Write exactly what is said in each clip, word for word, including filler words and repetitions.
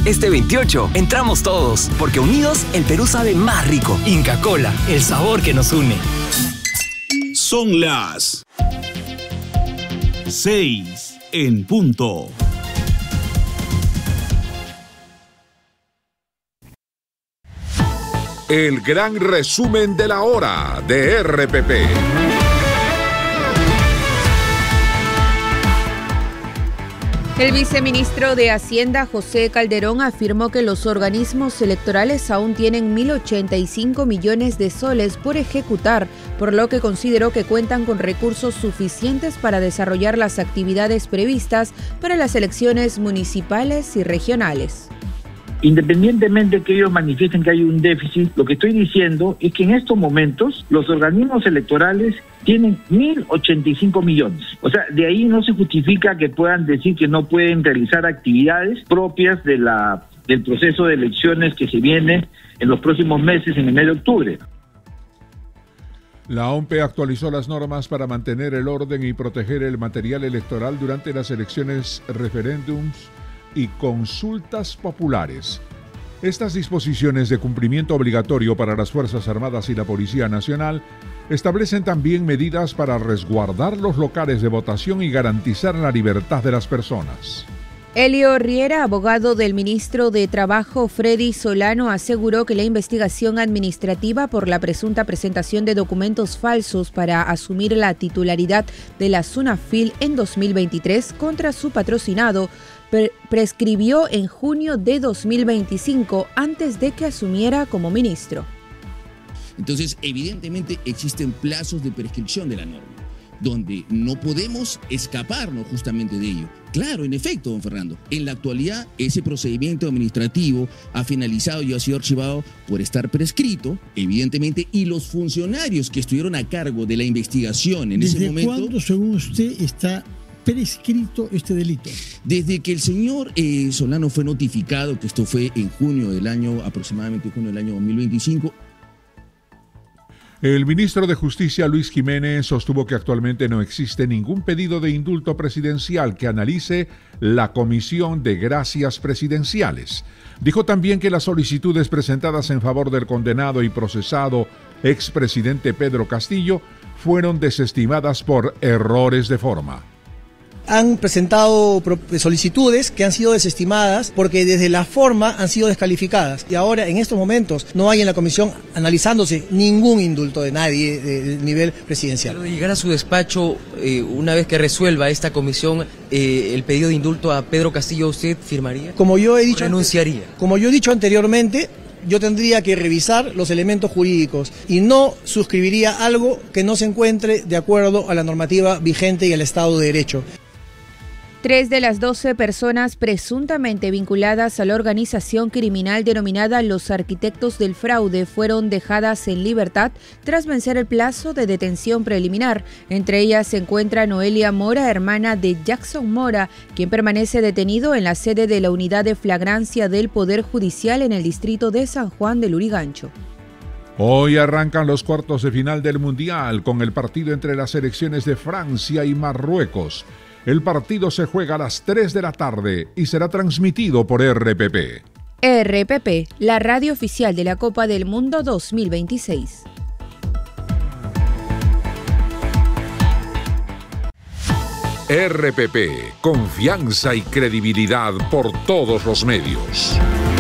Este veintiocho entramos todos, porque unidos el Perú sabe más rico. Inca Kola, el sabor que nos une. Son las seis en punto. El gran resumen de la hora de R P P. El viceministro de Hacienda, José Calderón, afirmó que los organismos electorales aún tienen mil ochenta y cinco millones de soles por ejecutar, por lo que consideró que cuentan con recursos suficientes para desarrollar las actividades previstas para las elecciones municipales y regionales. Independientemente que ellos manifiesten que hay un déficit, lo que estoy diciendo es que en estos momentos los organismos electorales tienen mil ochenta y cinco millones. O sea, de ahí no se justifica que puedan decir que no pueden realizar actividades propias de la, del proceso de elecciones que se viene en los próximos meses, en el mes de octubre. La O M P E actualizó las normas para mantener el orden y proteger el material electoral durante las elecciones, referéndums y consultas populares. Estas disposiciones de cumplimiento obligatorio para las Fuerzas Armadas y la Policía Nacional establecen también medidas para resguardar los locales de votación y garantizar la libertad de las personas. Elio Riera, abogado del ministro de Trabajo Freddy Solano, aseguró que la investigación administrativa por la presunta presentación de documentos falsos para asumir la titularidad de la SUNAFIL en dos mil veintitrés contra su patrocinado pre- prescribió en junio de dos mil veinticinco, antes de que asumiera como ministro. Entonces, evidentemente existen plazos de prescripción de la norma, donde no podemos escaparnos justamente de ello. Claro, en efecto, don Fernando, en la actualidad ese procedimiento administrativo ha finalizado y ha sido archivado por estar prescrito, evidentemente, y los funcionarios que estuvieron a cargo de la investigación en ese momento... ¿Desde cuándo, según usted, está prescrito este delito? Desde que el señor eh, Solano fue notificado, que esto fue en junio del año, aproximadamente junio del año dos mil veinticinco, el ministro de Justicia, Luis Jiménez, sostuvo que actualmente no existe ningún pedido de indulto presidencial que analice la Comisión de Gracias Presidenciales. Dijo también que las solicitudes presentadas en favor del condenado y procesado expresidente Pedro Castillo fueron desestimadas por errores de forma. Han presentado solicitudes que han sido desestimadas porque desde la forma han sido descalificadas. Y ahora, en estos momentos, no hay en la comisión analizándose ningún indulto de nadie de nivel presidencial. Pero llegar a su despacho, eh, una vez que resuelva esta comisión, eh, el pedido de indulto a Pedro Castillo, ¿usted firmaría? Como yo he dicho, renunciaría. Como yo he dicho anteriormente, yo tendría que revisar los elementos jurídicos y no suscribiría algo que no se encuentre de acuerdo a la normativa vigente y al Estado de Derecho. Tres de las doce personas presuntamente vinculadas a la organización criminal denominada Los Arquitectos del Fraude fueron dejadas en libertad tras vencer el plazo de detención preliminar. Entre ellas se encuentra Noelia Mora, hermana de Jackson Mora, quien permanece detenido en la sede de la Unidad de Flagrancia del Poder Judicial en el distrito de San Juan del Lurigancho. Hoy arrancan los cuartos de final del Mundial con el partido entre las selecciones de Francia y Marruecos. El partido se juega a las tres de la tarde y será transmitido por R P P. R P P, la radio oficial de la Copa del Mundo dos mil veintiséis. R P P, confianza y credibilidad por todos los medios.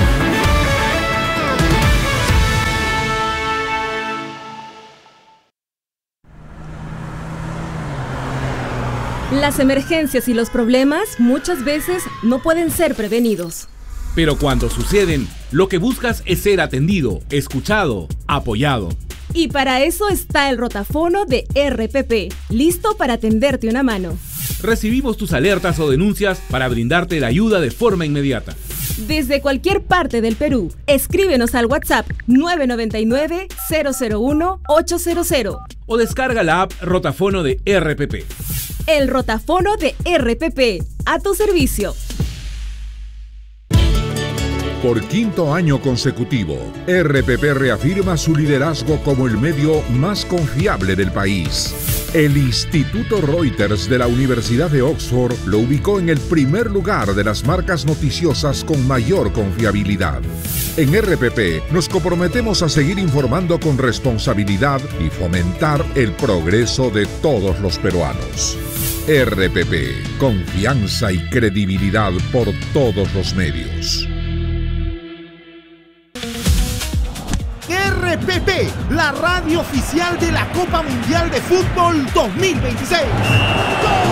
Las emergencias y los problemas muchas veces no pueden ser prevenidos. Pero cuando suceden, lo que buscas es ser atendido, escuchado, apoyado. Y para eso está el rotafono de R P P, listo para tenderte una mano. Recibimos tus alertas o denuncias para brindarte la ayuda de forma inmediata. Desde cualquier parte del Perú, escríbenos al WhatsApp nueve nueve nueve, cero cero uno, ocho cero cero. O descarga la app Rotafono de R P P. El rotafono de R P P, a tu servicio. Por quinto año consecutivo, R P P reafirma su liderazgo como el medio más confiable del país. El Instituto Reuters de la Universidad de Oxford lo ubicó en el primer lugar de las marcas noticiosas con mayor confiabilidad. En R P P nos comprometemos a seguir informando con responsabilidad y fomentar el progreso de todos los peruanos. R P P, confianza y credibilidad por todos los medios. R P P, la radio oficial de la Copa Mundial de Fútbol dos mil veintiséis. ¡Gol!